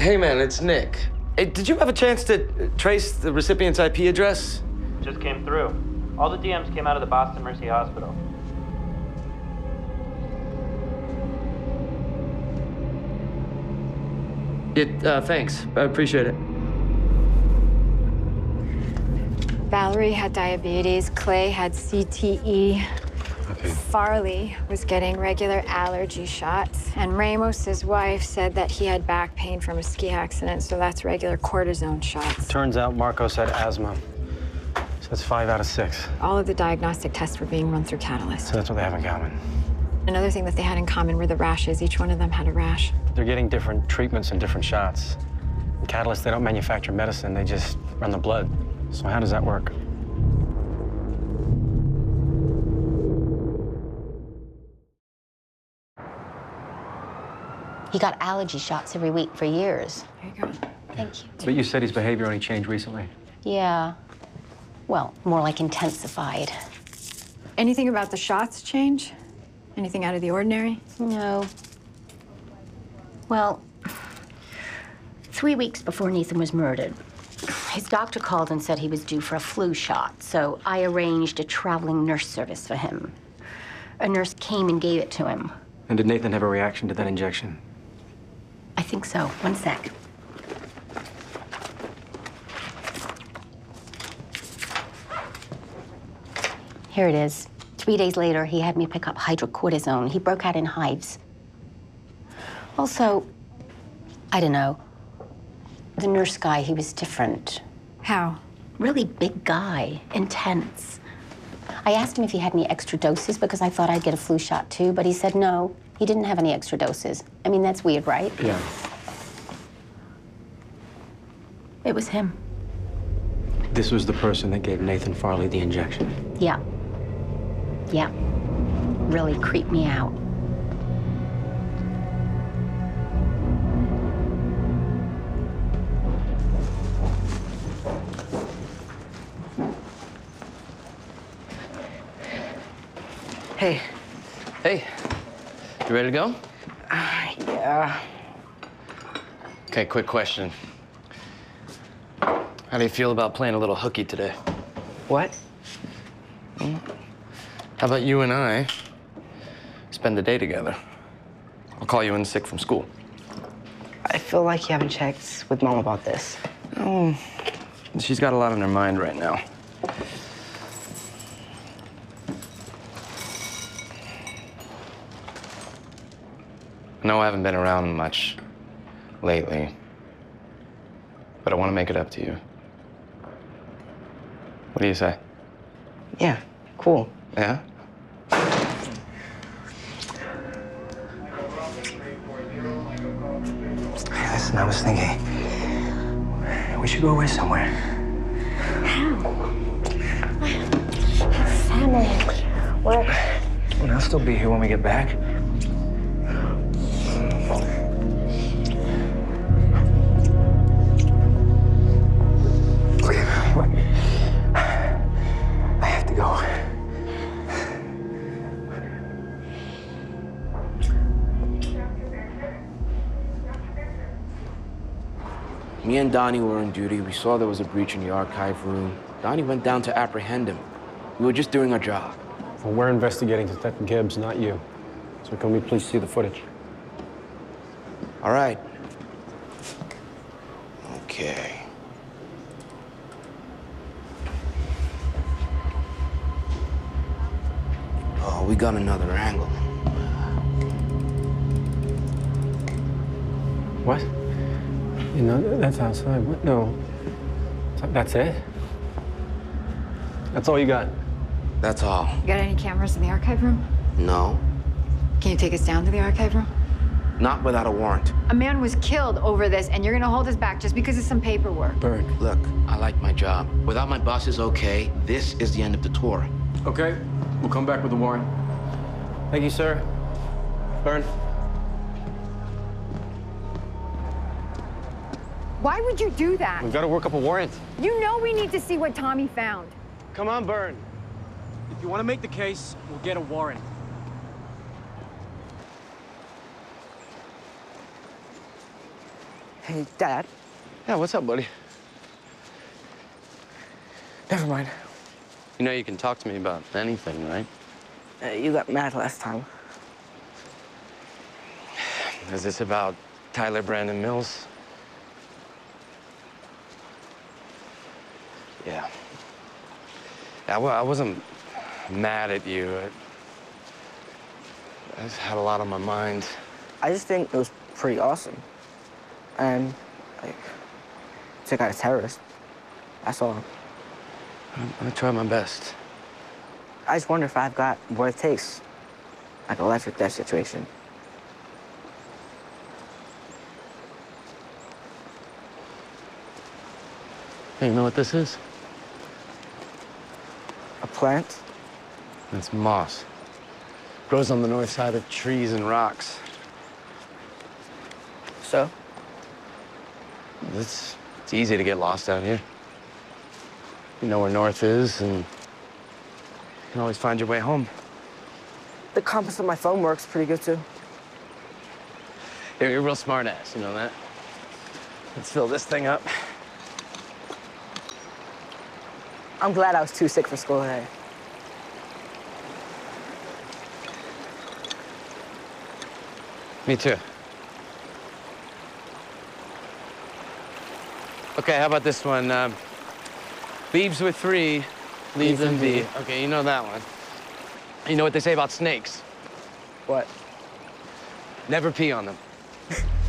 Hey, man, it's Nick. Hey, did you have a chance to trace the recipient's IP address? Just came through. All the DMs came out of the Boston Mercy Hospital. Thanks. I appreciate it. Valerie had diabetes, Clay had CTE. Okay. Farley was getting regular allergy shots, and Ramos's wife said that he had back pain from a ski accident, so that's regular cortisone shots. Turns out Marcos had asthma. So that's 5 out of 6. All of the diagnostic tests were being run through Catalyst. So that's what they have in common. Another thing that they had in common were the rashes. Each one of them had a rash. They're getting different treatments and different shots. In Catalyst, they don't manufacture medicine, they just run the blood. So how does that work? He got allergy shots every week for years. There you go. Thank you. But you said his behavior only changed recently. Yeah. Well, more like intensified. Anything about the shots change? Anything out of the ordinary? No. Well, 3 weeks before Nathan was murdered, his doctor called and said he was due for a flu shot, so I arranged a traveling nurse service for him. A nurse came and gave it to him. And did Nathan have a reaction to that injection? I think so. 1 sec. Here it is. 3 days later, he had me pick up hydrocortisone. He broke out in hives. Also, I don't know, the nurse guy, he was different. How? Really big guy, intense. I asked him if he had any extra doses because I thought I'd get a flu shot too, but he said no, he didn't have any extra doses. I mean, that's weird, right? Yeah. It was him. This was the person that gave Nathan Farley the injection. Yeah. Yeah. Really creeped me out. Hey. Hey. You ready to go? Yeah. Okay, quick question. How do you feel about playing a little hooky today? What? How about you and I spend the day together? I'll call you in sick from school. I feel like you haven't checked with Mom about this. Oh, she's got a lot on her mind right now. I know I haven't been around much lately, but I want to make it up to you. What do you say? Yeah, cool. Yeah? Hey, listen, I was thinking, we should go away somewhere. Family. What? Well, I'll still be here when we get back. I have to go. Me and Donnie were on duty. We saw there was a breach in the archive room. Donnie went down to apprehend him. We were just doing our job. Well, we're investigating Detective Gibbs, not you. So can we please see the footage? All right. Okay. Oh, we got another angle. What? You know, that's outside. What? No. That's it? That's all you got? That's all. You got any cameras in the archive room? No, Can you take us down to the archive room? not without a warrant. A man was killed over this, and you're gonna hold us back just because of some paperwork. Burn. Look, I like my job. Without my boss's okay, this is the end of the tour. Okay, we'll come back with a warrant. Thank you, sir. Burn. Why would you do that? We've got to work up a warrant. You know we need to see what Tommy found. Come on, Burn. If you want to make the case, we'll get a warrant. Hey, Dad. Yeah, what's up, buddy? Never mind. You know you can talk to me about anything, right? You got mad last time. Is this about Tyler Brandon Mills? Yeah. I wasn't mad at you. I just had a lot on my mind. I just think it was pretty awesome. And, like, took out a terrorist. That's all. I'm gonna try my best. I just wonder if I've got what it takes. Like a life or death situation. Hey, you know what this is? A plant? It's moss. Grows on the north side of trees and rocks. So? It's easy to get lost out here. You know where north is, and you can always find your way home. The compass on my phone works pretty good, too. You're a real smart ass, you know that? Let's fill this thing up. I'm glad I was too sick for school today. Me too. Okay, how about this one? Leaves with 3, leaves in V. Okay, you know that one. You know what they say about snakes? What? Never pee on them.